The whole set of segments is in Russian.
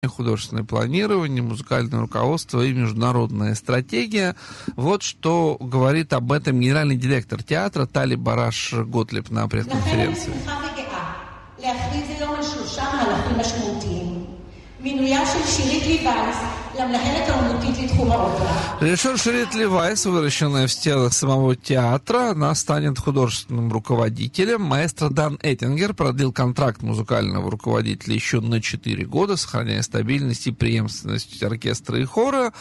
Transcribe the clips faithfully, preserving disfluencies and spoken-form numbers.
художественное планирование, музыкальное руководство и международная стратегия. Вот что говорит об этом генеральный директор театра Тали Бараш-Готлиб на пресс-конференции. Режиссер Ширит Левайс, выращенная в стенах самого театра, она станет художественным руководителем. Маэстро Дан Эттингер продлил контракт музыкального руководителя еще на четыре года, сохраняя стабильность и преемственность оркестра и хора.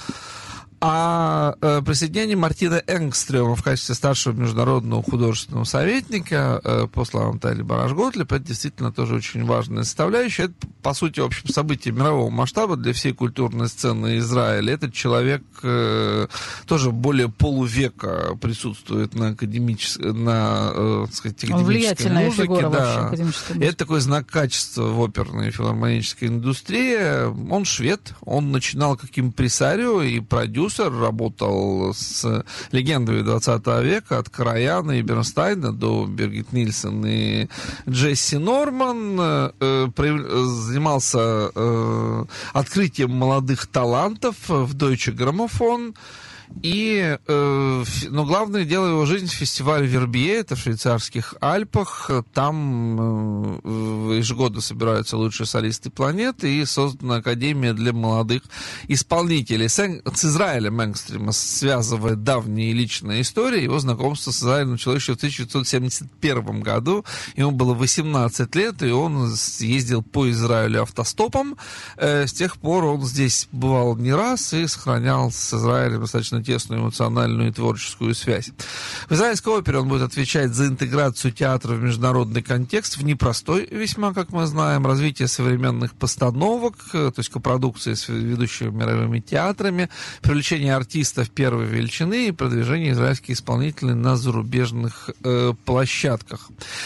А э, присоединение Мартина Энгстрёма в качестве старшего международного художественного советника, э, по словам Тали Бараш-Готлиб, это действительно тоже очень важная составляющая. Это, по сути, в общем, событие мирового масштаба для всей культурной сцены Израиля. Этот человек э, тоже более полувека присутствует на академической, на, э, так сказать, академической музыке. Фигура, да. Вообще, это такой знак качества в оперной и филармонической индустрии. Он швед, он начинал как импресарио и продюсер, работал с легендами двадцатого века, от Караяна и Бернстайна до Биргит Нильсон и Джесси Норман, э, занимался э, открытием молодых талантов в Deutsche Grammophon. И, э, но главное дело его жизни — фестиваль Вербье, это в швейцарских Альпах. Там э, ежегодно собираются лучшие солисты планеты, и создана Академия для молодых исполнителей. С, с Израилем Энгстрема связывает давняя личная история. Его знакомство с Израилем началось еще в тысяча девятьсот семьдесят первом году. Ему было восемнадцать лет, и он ездил по Израилю автостопом. Э, с тех пор он здесь бывал не раз и сохранял с Израилем достаточно тесную эмоциональную и творческую связь. В израильской опере он будет отвечать за интеграцию театра в международный контекст, в непростой весьма, как мы знаем, развитие современных постановок, то есть копродукции с ведущими мировыми театрами, привлечение артистов первой величины и продвижение израильских исполнителей на зарубежных э, площадках.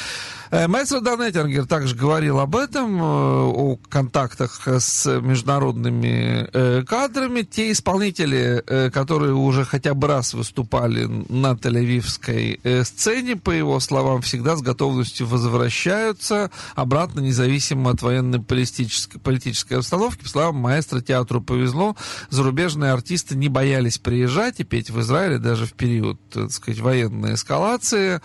Маэстро Дан Эттингер также говорил об этом, о контактах с международными кадрами. Те исполнители, которые уже хотя бы раз выступали на тель-авивской сцене, по его словам, всегда с готовностью возвращаются обратно, независимо от военно-политической политической обстановки. По словам маэстро, театру повезло. Зарубежные артисты не боялись приезжать и петь в Израиле даже в период, так сказать, военной эскалации.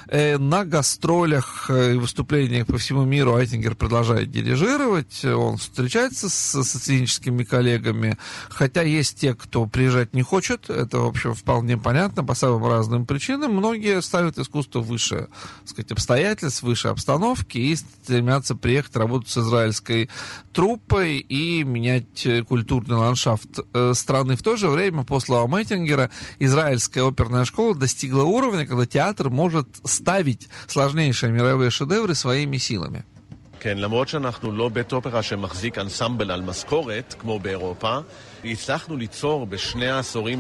На гастролях и выступлениях по всему миру Эттингер продолжает дирижировать, он встречается с сценическими коллегами, хотя есть те, кто приезжать не хочет, это, в общем, вполне понятно, по самым разным причинам. Многие ставят искусство выше, так сказать, обстоятельств, выше обстановки и стремятся приехать работать с израильской труппой и менять культурный ландшафт страны. В то же время, по словам Эттингера, израильская оперная школа достигла уровня, когда театр может ставить сложнейшие мировые шедевры своими силами. כן, למרות שאנחנו לא בית אופרה שמחזיק אנסמבל על משכורת, כמו באירופה, הצלחנו ליצור בשני העשורים...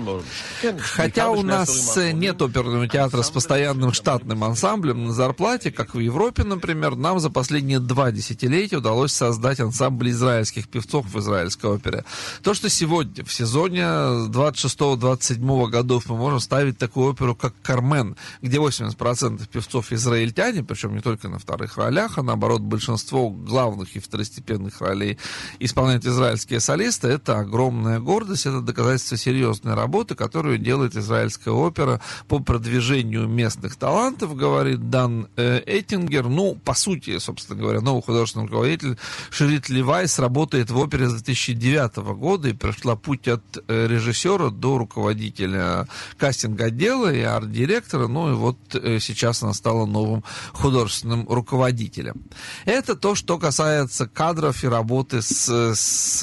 Хотя у нас нет оперного театра с постоянным штатным ансамблем на зарплате, как в Европе, например, нам за последние два десятилетия удалось создать ансамбль израильских певцов в израильской опере. То, что сегодня, в сезоне двадцать шестого — двадцать седьмого годов, мы можем ставить такую оперу, как «Кармен», где восемьдесят процентов певцов израильтяне, причем не только на вторых ролях, а наоборот, большинство главных и второстепенных ролей исполняют израильские солисты, это огромная гордость, это доказательство серьезной работы, которую делает израильская опера по продвижению местных талантов, говорит Дан э, Эттингер. Ну, по сути, собственно говоря, новый художественный руководитель Ширит Левайс работает в опере с две тысячи девятого года и прошла путь от э, режиссера до руководителя кастинг-отдела и арт-директора, ну и вот э, сейчас она стала новым художественным руководителем. Это то, что касается кадров и работы с, с,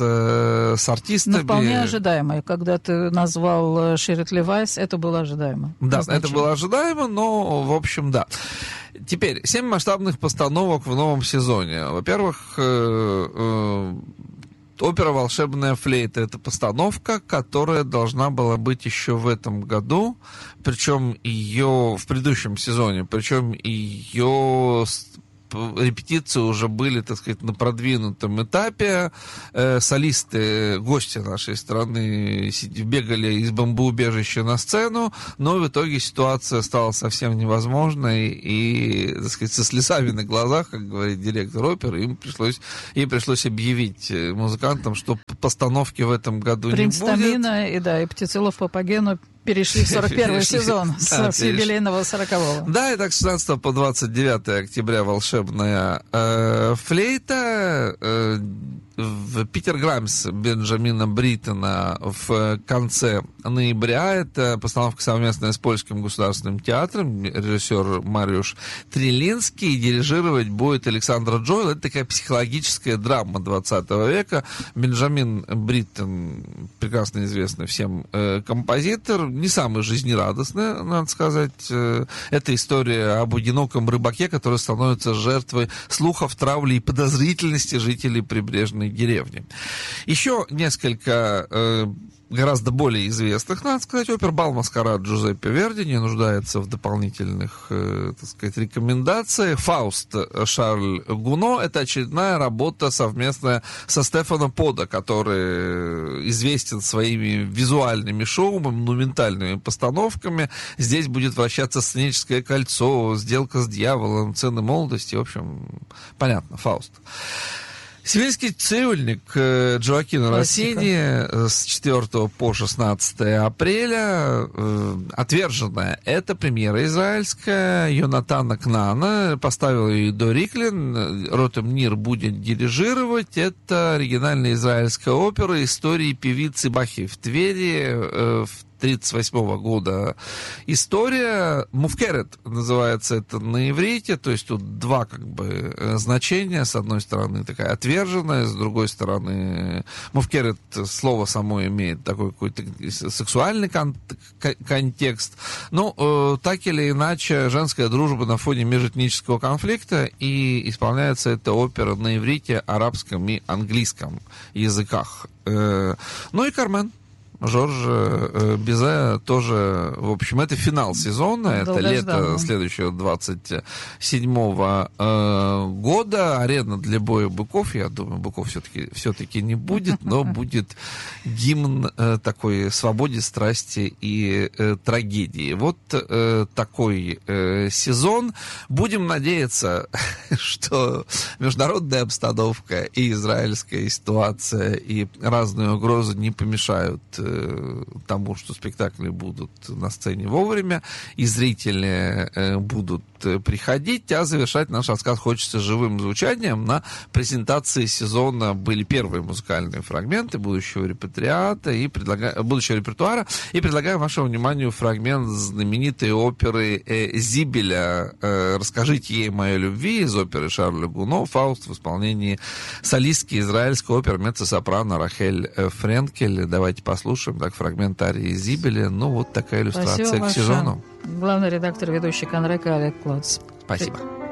с артистами. Но вполне ожидаемо. Когда ты назвал Ширит Левайс, это было ожидаемо. Да, это было ожидаемо, но, в общем, да. Теперь, семь масштабных постановок в новом сезоне. Во-первых, э, э, опера «Волшебная флейта» — это постановка, которая должна была быть еще в этом году, причем ее в предыдущем сезоне, причем ее репетиции уже были, так сказать, на продвинутом этапе. Солисты, гости нашей страны, бегали из бомбоубежища на сцену, но в итоге ситуация стала совсем невозможной, и, так сказать, со слезами на глазах, как говорит директор оперы, им пришлось, им пришлось объявить музыкантам, что постановки в этом году Принц не будет. Тамина и, да, и Птицелов Папагену перешли в сорок первый сезон с юбилейного сорокового. Да, и так с шестнадцатого по двадцать девятое октября волшебная э, флейта. Э, в Питер Грамс Бенджамина Бриттона в конце ноября. Это постановка совместная с Польским государственным театром. Режиссер Мариуш Трилинский. Дирижировать будет Александра Джоэл. Это такая психологическая драма двадцатого века. Бенджамин Бриттон, прекрасно известный всем э, композитор, не самый жизнерадостный, надо сказать. Э, это история об одиноком рыбаке, который становится жертвой слухов, травли и подозрительности жителей прибрежной деревни. Еще несколько э, гораздо более известных, надо сказать, опер «Бал Маскарад» Джузеппе Верди не нуждается в дополнительных, э, так сказать, рекомендациях. «Фауст» Шарль Гуно — это очередная работа совместная со Стефано Подо, который известен своими визуальными шоу, монументальными постановками. Здесь будет вращаться «Сценическое кольцо», «Сделка с дьяволом», «Цены молодости». В общем, понятно, «Фауст». Севильский цирюльник Джоаккино Россини с четвёртого по шестнадцатое апреля. «Отверженная» — это премьера израильская Йонатана Кнана. Поставил ее Идо Риклин. Ротем Нир будет дирижировать. Это оригинальная израильская опера истории певицы Бахи в Твери в тридцать восьмого года история. «Муфкерет» называется это на иврите, то есть тут два как бы значения. С одной стороны такая отверженная, с другой стороны «муфкерет» слово само имеет такой какой-то сексуальный кон- контекст. Ну, э, так или иначе, женская дружба на фоне межэтнического конфликта, и исполняется эта опера на иврите, арабском и английском языках. Э, ну и «Кармен» Жоржа Бизе тоже, в общем, это финал сезона, это лето следующего двадцать седьмого э, года. Арена для боя быков, я думаю, быков все-таки все-таки не будет, но будет гимн э, такой свободе, страсти и э, трагедии. Вот э, такой э, сезон. Будем надеяться, что международная обстановка и израильская ситуация и разные угрозы не помешают тому, что спектакли будут на сцене вовремя, и зрители э, будут приходить, а завершать наш рассказ хочется живым звучанием. На презентации сезона были первые музыкальные фрагменты будущего репатриата и предлагаю, будущего репертуара, и предлагаю вашему вниманию фрагмент знаменитой оперы э, Зибеля э, «Расскажите ей моей любви» из оперы Шарля Гуно «Фауст» в исполнении солистки израильской оперы меццо-сопрано Рахель Френкель. Давайте послушаем так фрагмент арии Зибеля. Ну, вот такая иллюстрация. Спасибо к сезону. Главный редактор, ведущий Конрека Олег Клоц. Спасибо.